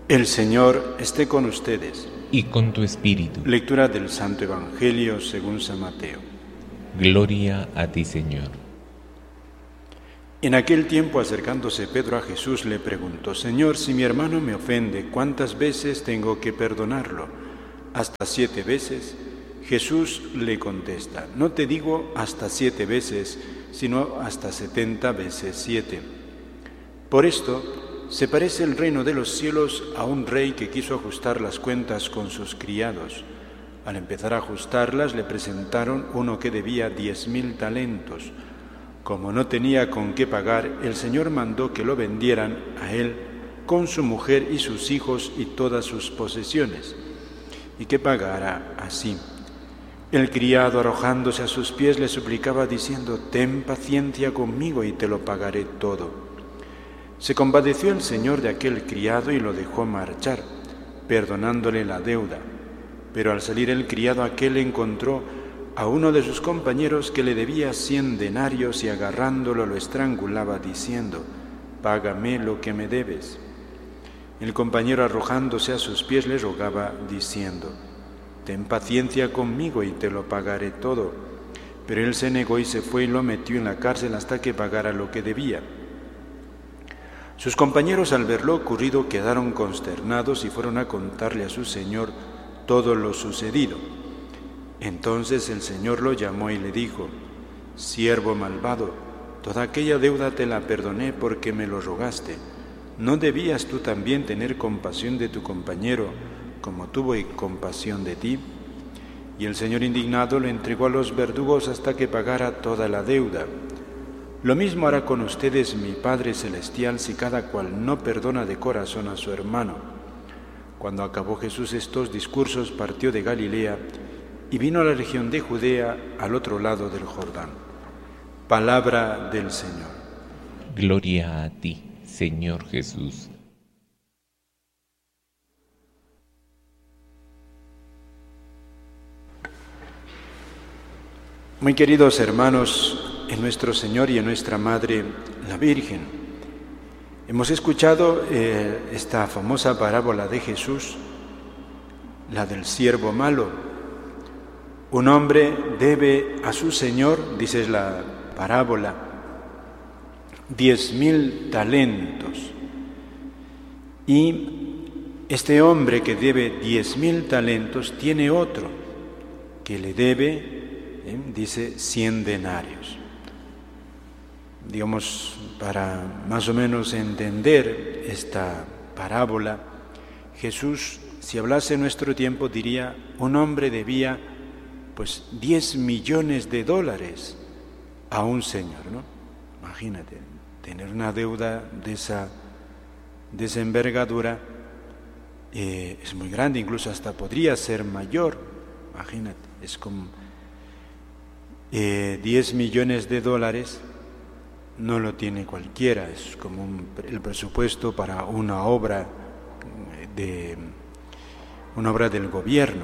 El Señor esté con ustedes. Y con tu espíritu. Lectura del Santo Evangelio según San Mateo. Gloria a ti, Señor. En aquel tiempo, acercándose Pedro a Jesús, le preguntó: Señor, si mi hermano me ofende, ¿cuántas veces tengo que perdonarlo? ¿Hasta 7 veces? Jesús le contesta: no te digo hasta 7 veces, sino hasta 70 veces 7. Por esto se parece el reino de los cielos a un rey que quiso ajustar las cuentas con sus criados. Al empezar a ajustarlas, le presentaron uno que debía 10,000 talentos. Como no tenía con qué pagar, el Señor mandó que lo vendieran a él con su mujer y sus hijos y todas sus posesiones, y que pagara así. El criado, arrojándose a sus pies, le suplicaba diciendo: ten paciencia conmigo y te lo pagaré todo. Se compadeció el Señor de aquel criado y lo dejó marchar, perdonándole la deuda. Pero al salir el criado aquel encontró a uno de sus compañeros que le debía 100 denarios y agarrándolo lo estrangulaba diciendo: págame lo que me debes. El compañero, arrojándose a sus pies, le rogaba diciendo: ten paciencia conmigo y te lo pagaré todo. Pero él se negó y se fue y lo metió en la cárcel hasta que pagara lo que debía. Sus compañeros, al ver lo ocurrido, quedaron consternados y fueron a contarle a su señor todo lo sucedido. Entonces el Señor lo llamó y le dijo: siervo malvado, toda aquella deuda te la perdoné porque me lo rogaste. ¿No debías tú también tener compasión de tu compañero como tuve compasión de ti? Y el Señor, indignado, lo entregó a los verdugos hasta que pagara toda la deuda. Lo mismo hará con ustedes mi Padre Celestial si cada cual no perdona de corazón a su hermano. Cuando acabó Jesús estos discursos, partió de Galilea y vino a la región de Judea, al otro lado del Jordán. Palabra del Señor. Gloria a ti, Señor Jesús. Muy queridos hermanos, en nuestro Señor y en nuestra Madre, la Virgen, hemos escuchado esta famosa parábola de Jesús, la del siervo malo. Un hombre debe a su Señor, dice la parábola, 10,000 talentos. Y este hombre que debe 10,000 talentos tiene otro que le debe, dice, 100 denarios. Digamos, para más o menos entender esta parábola, Jesús, si hablase en nuestro tiempo, diría: un hombre debía 10 millones de dólares a un señor, ¿no? Imagínate, tener una deuda de esa envergadura es muy grande, incluso hasta podría ser mayor. Imagínate, es como 10 millones de dólares. No lo tiene cualquiera, es como el presupuesto para una obra del gobierno.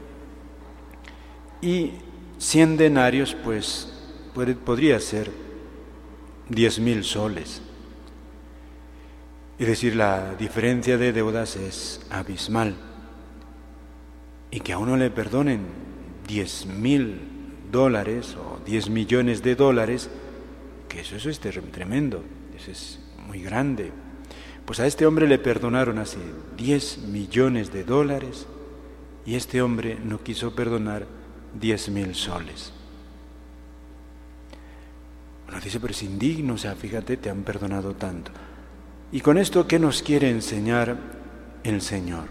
Y 100 denarios, podría ser 10,000 soles. Es decir, la diferencia de deudas es abismal. Y que a uno le perdonen 10,000 dólares o 10 millones de dólares, que eso es tremendo, eso es muy grande. Pues a este hombre le perdonaron así 10 millones de dólares y este hombre no quiso perdonar 10,000 soles. Bueno, dice, pero es indigno, fíjate, te han perdonado tanto. Y con esto, ¿qué nos quiere enseñar el Señor?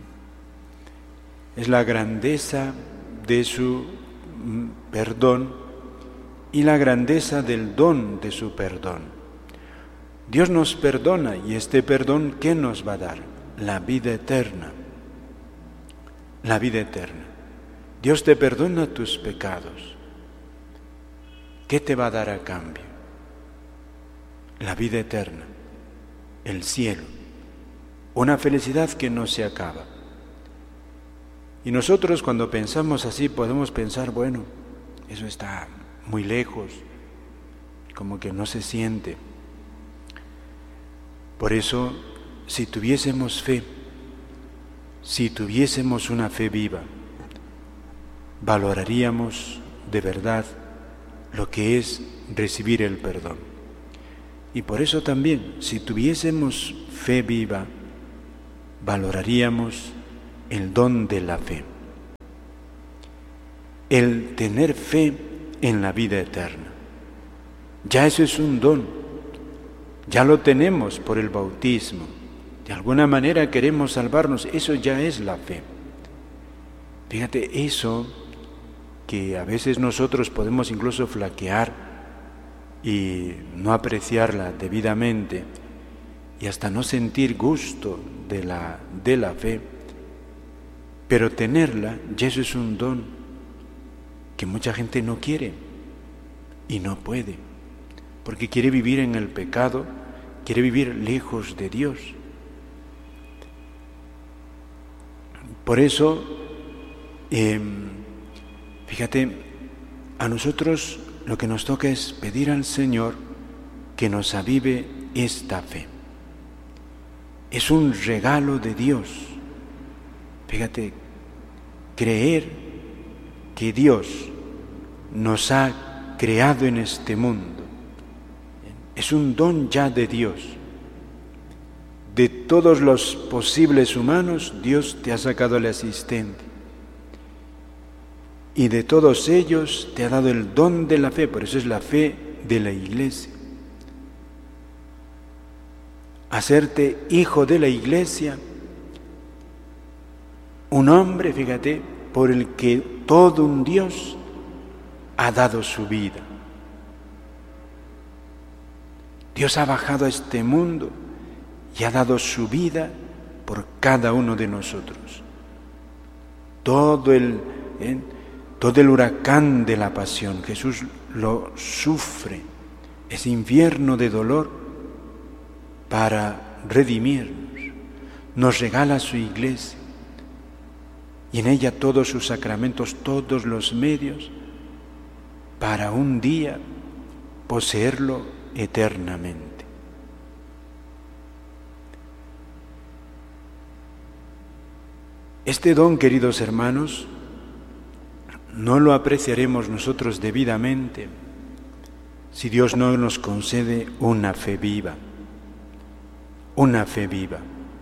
Es la grandeza de su perdón y la grandeza del don de su perdón. Dios nos perdona y este perdón, ¿qué nos va a dar? La vida eterna. La vida eterna. Dios te perdona tus pecados. ¿Qué te va a dar a cambio? La vida eterna, el cielo, una felicidad que no se acaba. Y nosotros cuando pensamos así podemos pensar, bueno, eso está muy lejos, como que no se siente. Por eso, si tuviésemos fe si tuviésemos una fe viva, valoraríamos de verdad lo que es recibir el perdón. Y por eso también, si tuviésemos fe viva, valoraríamos el don de la fe. El tener fe en la vida eterna. Ya eso es un don. Ya lo tenemos por el bautismo. De alguna manera queremos salvarnos. Eso ya es la fe. Fíjate, eso que a veces nosotros podemos incluso flaquear y no apreciarla debidamente y hasta no sentir gusto de la fe, pero tenerla, ya eso es un don que mucha gente no quiere y no puede, porque quiere vivir en el pecado, quiere vivir lejos de Dios. Por eso, fíjate, a nosotros lo que nos toca es pedir al Señor que nos avive esta fe. Es un regalo de Dios. Fíjate, creer que Dios nos ha creado en este mundo es un don ya de Dios. De todos los posibles humanos, Dios te ha sacado el asistente. Y de todos ellos te ha dado el don de la fe, por eso es la fe de la Iglesia. Hacerte hijo de la Iglesia, un hombre, fíjate, por el que todo un Dios ha dado su vida. Dios ha bajado a este mundo y ha dado su vida por cada uno de nosotros. Todo el huracán de la pasión, Jesús lo sufre, ese infierno de dolor para redimirnos. Nos regala su Iglesia y en ella todos sus sacramentos, todos los medios para un día poseerlo eternamente. Este don, queridos hermanos, no lo apreciaremos nosotros debidamente si Dios no nos concede una fe viva, una fe viva.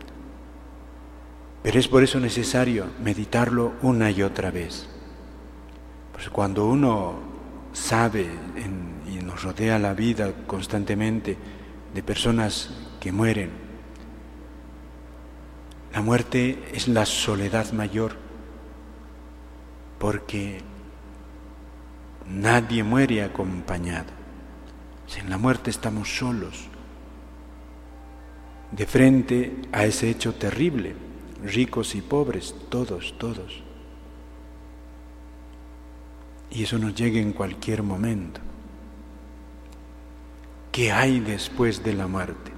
Pero es por eso necesario meditarlo una y otra vez. Pues cuando uno sabe y nos rodea la vida constantemente de personas que mueren, la muerte es la soledad mayor, porque nadie muere acompañado. En la muerte estamos solos, de frente a ese hecho terrible, ricos y pobres, todos. Y eso nos llega en cualquier momento. ¿Qué hay después de la muerte?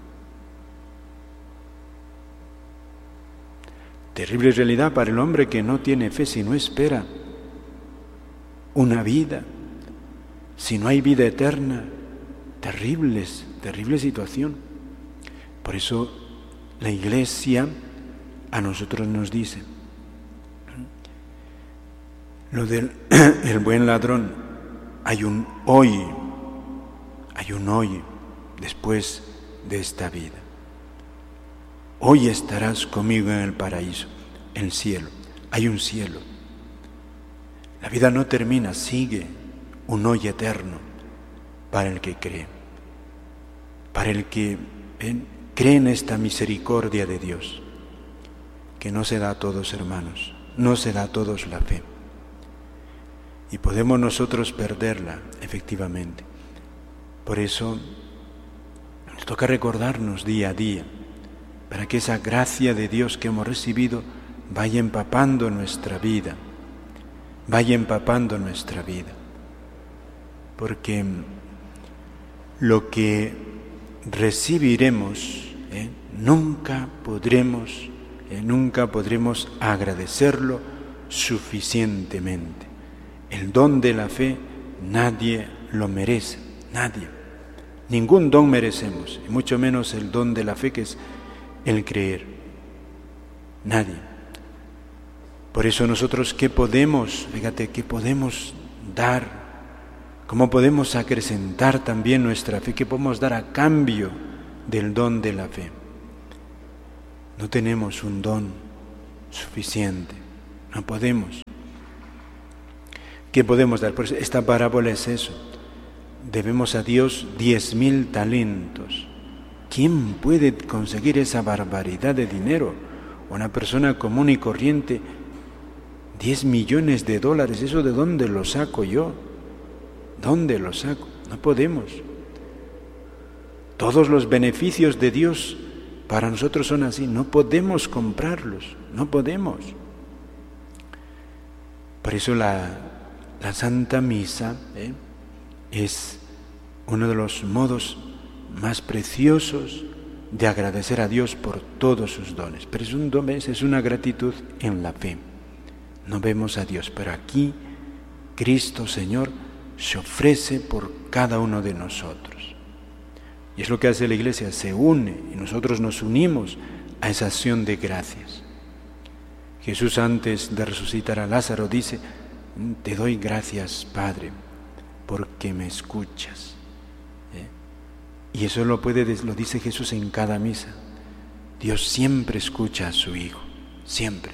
Terrible realidad para el hombre que no tiene fe, si no espera una vida, si no hay vida eterna. Terrible situación. Por eso la Iglesia a nosotros nos dice, lo del el buen ladrón, hay un hoy después de esta vida. Hoy estarás conmigo en el paraíso, el cielo. Hay un cielo. La vida no termina, sigue un hoy eterno para el que cree. Para el que cree en esta misericordia de Dios, que no se da a todos, hermanos, no se da a todos la fe. Y podemos nosotros perderla, efectivamente. Por eso nos toca recordarnos día a día, para que esa gracia de Dios que hemos recibido vaya empapando nuestra vida, porque lo que recibiremos nunca podremos agradecerlo suficientemente. El don de la fe nadie lo merece, nadie. Ningún don merecemos, y mucho menos el don de la fe, que es el creer. Nadie. Por eso nosotros, ¿qué podemos? Fíjate, ¿qué podemos dar? ¿Cómo podemos acrecentar también nuestra fe? ¿Qué podemos dar a cambio del don de la fe? No tenemos un don suficiente, no podemos. ¿Qué podemos dar? Por eso esta parábola es eso. Debemos a Dios 10.000 talentos. ¿Quién puede conseguir esa barbaridad de dinero? Una persona común y corriente, 10 millones de dólares, ¿eso de dónde lo saco yo? ¿Dónde lo saco? No podemos. Todos los beneficios de Dios para nosotros son así, no podemos comprarlos, no podemos. Por eso la Santa Misa es uno de los modos más preciosos de agradecer a Dios por todos sus dones. Pero es una gratitud en la fe. No vemos a Dios, pero aquí Cristo Señor se ofrece por cada uno de nosotros. Y es lo que hace la Iglesia, se une y nosotros nos unimos a esa acción de gracias. Jesús, antes de resucitar a Lázaro, dice: te doy gracias, Padre, porque me escuchas. Y eso lo dice Jesús en cada misa. Dios siempre escucha a su Hijo, siempre.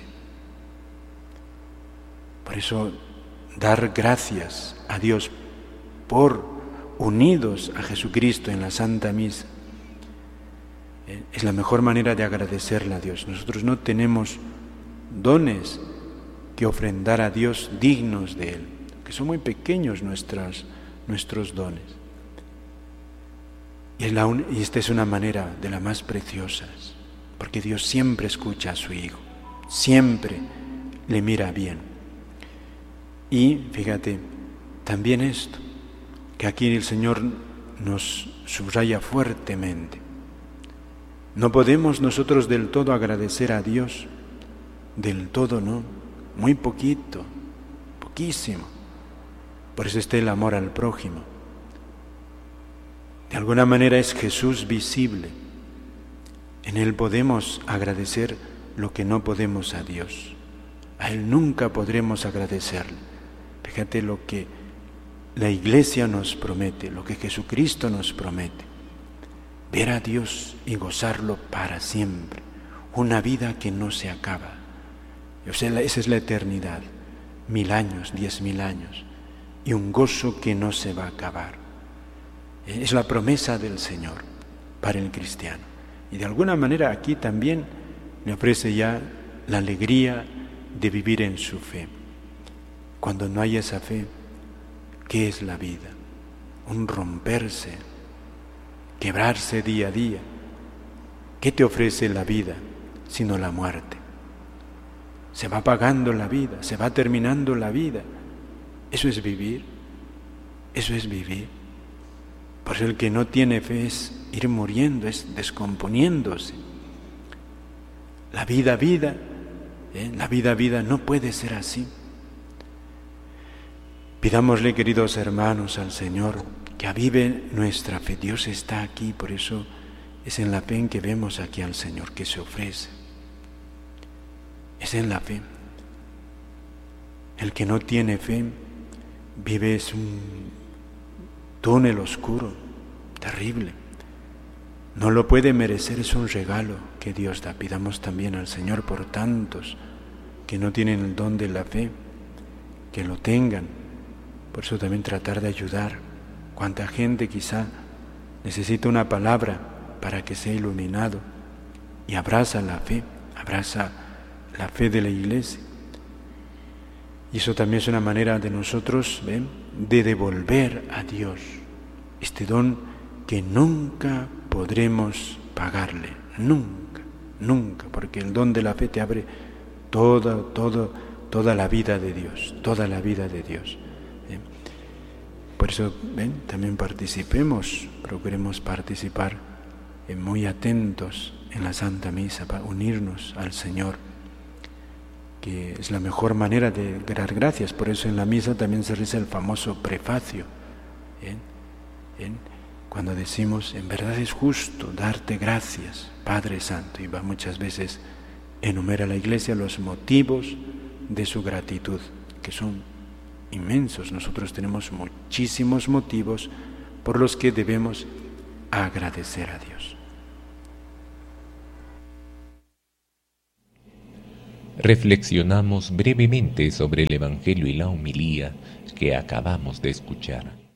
Por eso, dar gracias a Dios por unidos a Jesucristo en la Santa Misa es la mejor manera de agradecerle a Dios. Nosotros no tenemos dones que ofrendar a Dios dignos de Él, que son muy pequeños nuestros dones. Y esta es una manera de las más preciosas, porque Dios siempre escucha a su Hijo, siempre le mira bien. Y fíjate, también esto, que aquí el Señor nos subraya fuertemente. No podemos nosotros del todo agradecer a Dios, del todo no, muy poquito, poquísimo. Por eso está el amor al prójimo. De alguna manera es Jesús visible. En Él podemos agradecer lo que no podemos a Dios. A Él nunca podremos agradecerle. Fíjate lo que la Iglesia nos promete, lo que Jesucristo nos promete. Ver a Dios y gozarlo para siempre. Una vida que no se acaba. O sea, esa es la eternidad. 1000 años, 10.000 años. Y un gozo que no se va a acabar. Es la promesa del Señor para el cristiano. Y de alguna manera aquí también le ofrece ya la alegría de vivir en su fe. Cuando no hay esa fe, ¿qué es la vida? Un romperse, quebrarse día a día. ¿Qué te ofrece la vida sino la muerte? Se va apagando la vida, se va terminando la vida. Eso es vivir, eso es vivir. Por eso el que no tiene fe es ir muriendo, es descomponiéndose. La vida, la vida no puede ser así. Pidámosle, queridos hermanos, al Señor que avive nuestra fe. Dios está aquí, por eso es en la fe en que vemos aquí al Señor que se ofrece. Es en la fe. El que no tiene fe vive es un túnel oscuro, terrible. No lo puede merecer, es un regalo que Dios da. Pidamos también al Señor por tantos que no tienen el don de la fe, que lo tengan. Por eso también tratar de ayudar. Cuánta gente quizá necesita una palabra para que sea iluminado y abraza la fe de la Iglesia. Y eso también es una manera de nosotros, de devolver a Dios este don que nunca podremos pagarle, nunca, porque el don de la fe te abre toda la vida de Dios, toda la vida de Dios. Por eso, también procuremos participar muy atentos en la Santa Misa para unirnos al Señor, que es la mejor manera de dar gracias. Por eso en la misa también se reza el famoso prefacio, cuando decimos: en verdad es justo darte gracias, Padre Santo, y va muchas veces enumera la Iglesia los motivos de su gratitud, que son inmensos. Nosotros tenemos muchísimos motivos por los que debemos agradecer a Dios. Reflexionamos brevemente sobre el Evangelio y la homilía que acabamos de escuchar.